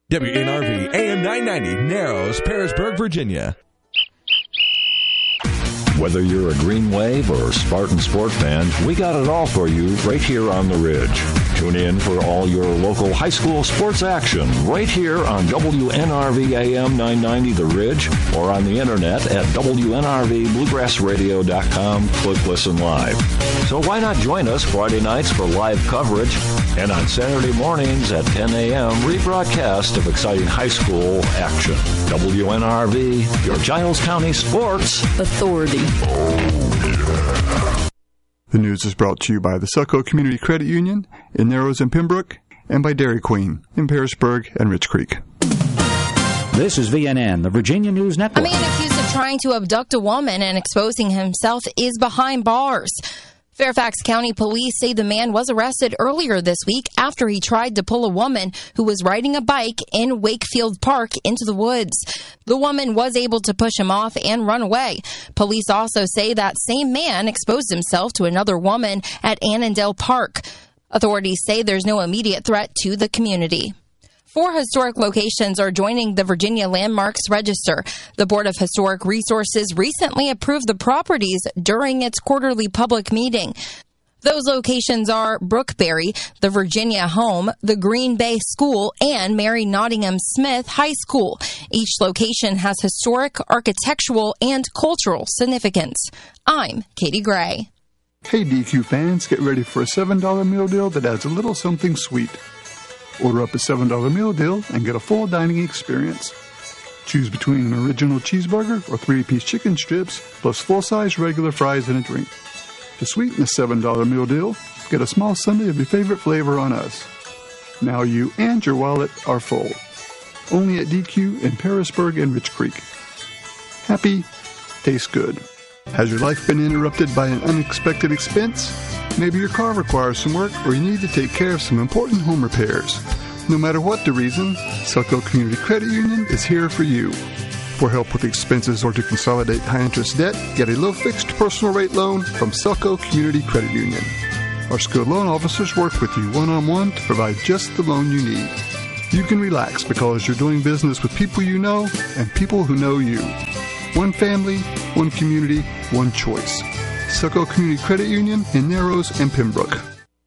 WNRV AM 990, Narrows, Parisburg, Virginia. Whether you're a Green Wave or Spartan Sport fan, we got it all for you right here on the Ridge. Tune in for all your local high school sports action right here on WNRV AM 990 The Ridge or on the internet at WNRVBluegrassRadio.com. Click Listen Live. So why not join us Friday nights for live coverage and on Saturday mornings at 10 a.m. rebroadcast of exciting high school action. WNRV, your Giles County Sports Authority. The news is brought to you by the Succo Community Credit Union in Narrows and Pembroke and by Dairy Queen in Parisburg and Rich Creek. This is VNN, the Virginia News Network. A man accused of trying to abduct a woman and exposing himself is behind bars. Fairfax County Police say the man was arrested earlier this week after he tried to pull a woman who was riding a bike in Wakefield Park into the woods. The woman was able to push him off and run away. Police also say that same man exposed himself to another woman at Annandale Park. Authorities say there's no immediate threat to the community. 4 historic locations are joining the Virginia Landmarks Register. The Board of Historic Resources recently approved the properties during its quarterly public meeting. Those locations are Brookberry, the Virginia Home, the Green Bay School, and Mary Nottingham Smith High School. Each location has historic, architectural, and cultural significance. I'm Katie Gray. Hey DQ fans, get ready for a $7 meal deal that adds a little something sweet. Order up a $7 meal deal and get a full dining experience. Choose between an original cheeseburger or 3-piece chicken strips, plus full-size regular fries and a drink. To sweeten the $7 meal deal, get a small sundae of your favorite flavor on us. Now you and your wallet are full. Only at DQ in Parisburg and Rich Creek. Happy, tastes good. Has your life been interrupted by an unexpected expense? Maybe your car requires some work or you need to take care of some important home repairs. No matter what the reason, Succo Community Credit Union is here for you. For help with expenses or to consolidate high-interest debt, get a low-fixed personal rate loan from Succo Community Credit Union. Our skilled loan officers work with you one-on-one to provide just the loan you need. You can relax because you're doing business with people you know and people who know you. One family, one community, one choice. Succo Community Credit Union in Narrows and Pembroke.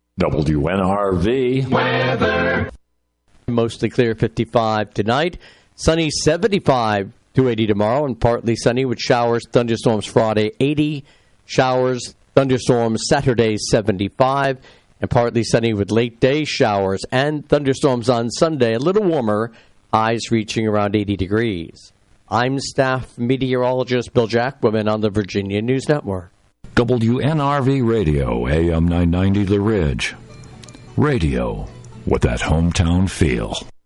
WNRV weather. Mostly clear 55 tonight. Sunny 75 to 80 tomorrow, and partly sunny with showers, thunderstorms Friday 80, showers, thunderstorms Saturday 75, and partly sunny with late day showers and thunderstorms on Sunday, a little warmer, highs reaching around 80 degrees. I'm staff meteorologist Bill Jackwoman on the Virginia News Network. WNRV Radio, AM 990 The Ridge. Radio with that hometown feel.